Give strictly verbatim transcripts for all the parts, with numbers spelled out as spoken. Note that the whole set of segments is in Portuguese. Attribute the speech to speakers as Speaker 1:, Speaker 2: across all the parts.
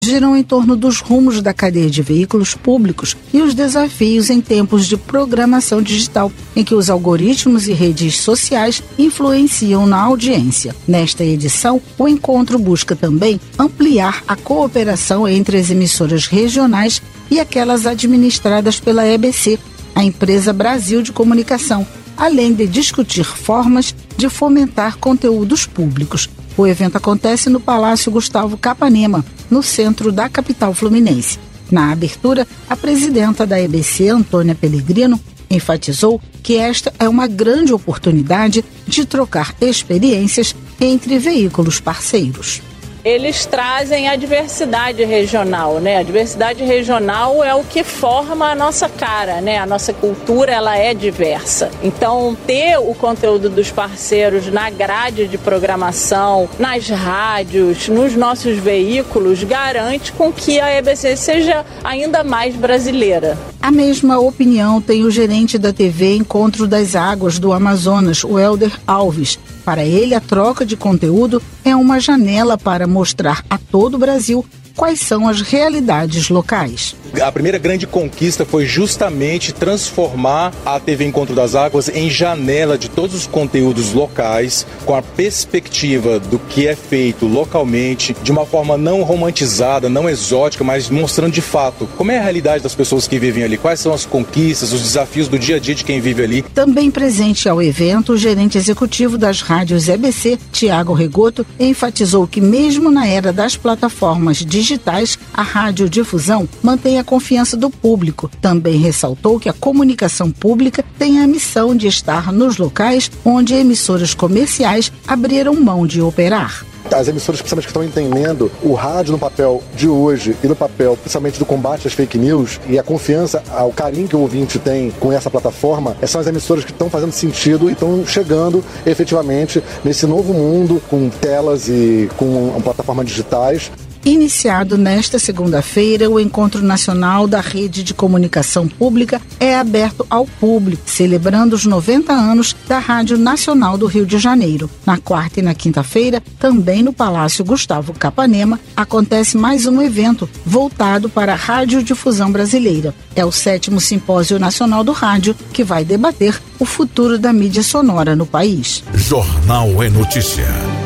Speaker 1: giram em torno dos rumos da cadeia de veículos públicos e os desafios em tempos de programação digital, em que os algoritmos e redes sociais influenciam na audiência. Nesta edição, o encontro busca também ampliar a cooperação entre as emissoras regionais e aquelas administradas pela E B C, a Empresa Brasil de Comunicação, além de discutir formas de fomentar conteúdos públicos. O evento acontece no Palácio Gustavo Capanema, no centro da capital fluminense. Na abertura, a presidenta da E B C, Antônia Pellegrino, enfatizou que esta é uma grande oportunidade de trocar experiências entre veículos parceiros.
Speaker 2: Eles trazem a diversidade regional, né? A diversidade regional é o que forma a nossa cara, né? A nossa cultura, ela é diversa. Então, ter o conteúdo dos parceiros na grade de programação, nas rádios, nos nossos veículos, garante com que a E B C seja ainda mais brasileira.
Speaker 1: A mesma opinião tem o gerente da T V Encontro das Águas do Amazonas, o Helder Alves. Para ele, a troca de conteúdo é uma janela para mostrar a todo o Brasil quais são as realidades locais.
Speaker 3: A primeira grande conquista foi justamente transformar a T V Encontro das Águas em janela de todos os conteúdos locais, com a perspectiva do que é feito localmente, de uma forma não romantizada, não exótica, mas mostrando de fato como é a realidade das pessoas que vivem ali, quais são as conquistas, os desafios do dia a dia de quem vive ali.
Speaker 1: Também presente ao evento, o gerente executivo das rádios E B C, Tiago Regoto, enfatizou que mesmo na era das plataformas digitais, a radiodifusão mantém a confiança do público. Também ressaltou que a comunicação pública tem a missão de estar nos locais onde emissoras comerciais abriram mão de operar.
Speaker 4: As emissoras, principalmente, que estão entendendo o rádio no papel de hoje e no papel, principalmente, do combate às fake news e a confiança, o carinho que o ouvinte tem com essa plataforma, são as emissoras que estão fazendo sentido e estão chegando efetivamente nesse novo mundo com telas e com plataformas digitais.
Speaker 1: Iniciado nesta segunda-feira, o Encontro Nacional da Rede de Comunicação Pública é aberto ao público, celebrando os noventa anos da Rádio Nacional do Rio de Janeiro. Na quarta e na quinta-feira, também no Palácio Gustavo Capanema, acontece mais um evento voltado para a radiodifusão brasileira. É o sétimo Simpósio Nacional do Rádio, que vai debater o futuro da mídia sonora no país.
Speaker 5: Jornal é Notícia.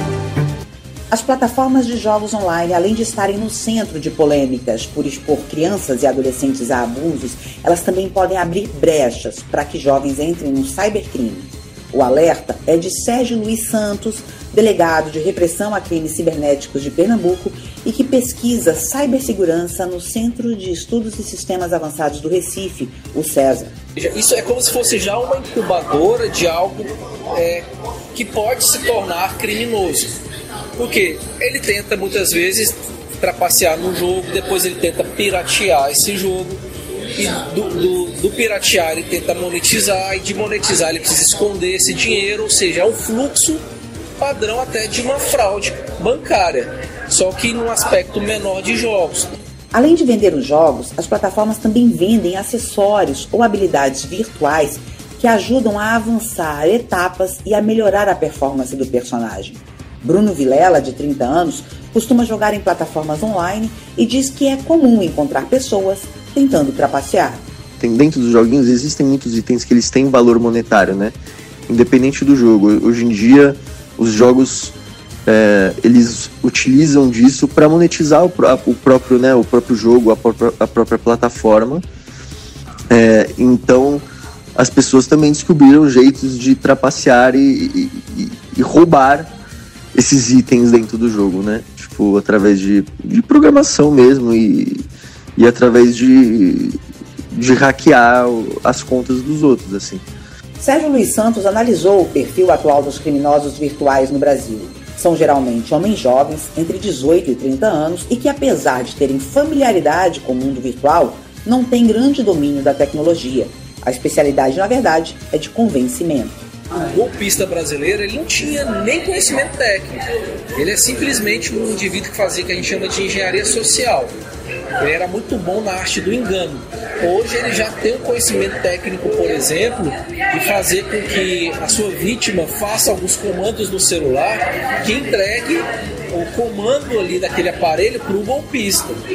Speaker 6: As plataformas de jogos online, além de estarem no centro de polêmicas por expor crianças e adolescentes a abusos, elas também podem abrir brechas para que jovens entrem no cybercrime. O alerta é de Sérgio Luiz Santos, delegado de repressão a crimes cibernéticos de Pernambuco e que pesquisa cibersegurança no Centro de Estudos e Sistemas Avançados do Recife, o César.
Speaker 7: Isso é como se fosse já uma incubadora de algo é, que pode se tornar criminoso. Porque ele tenta muitas vezes trapacear no jogo, depois ele tenta piratear esse jogo, e do, do, do piratear ele tenta monetizar, e de monetizar ele precisa esconder esse dinheiro, ou seja, é um fluxo padrão até de uma fraude bancária, só que num aspecto menor de jogos.
Speaker 6: Além de vender os jogos, as plataformas também vendem acessórios ou habilidades virtuais que ajudam a avançar etapas e a melhorar a performance do personagem. Bruno Vilela, de trinta anos, costuma jogar em plataformas online e diz que é comum encontrar pessoas tentando trapacear.
Speaker 8: Tem, dentro dos joguinhos existem muitos itens que eles têm valor monetário, né? Independente do jogo. Hoje em dia, os jogos é, eles utilizam disso para monetizar o, o, próprio, né, o próprio jogo, a própria, a própria plataforma. É, então, as pessoas também descobriram jeitos de trapacear e, e, e roubar esses itens dentro do jogo, né? Tipo, através de, de programação mesmo e, e através de, de hackear as contas dos outros, assim.
Speaker 6: Sérgio Luiz Santos analisou o perfil atual dos criminosos virtuais no Brasil. São geralmente homens jovens, entre dezoito e trinta anos, e que, apesar de terem familiaridade com o mundo virtual, não têm grande domínio da tecnologia. A especialidade, na verdade, é de convencimento.
Speaker 7: O golpista brasileiro, ele não tinha nem conhecimento técnico. Ele é simplesmente um indivíduo que fazia o que a gente chama de engenharia social. Ele era muito bom na arte do engano. Hoje ele já tem um conhecimento técnico, por exemplo, de fazer com que a sua vítima faça alguns comandos no celular que entregue o comando ali daquele aparelho para o golpista.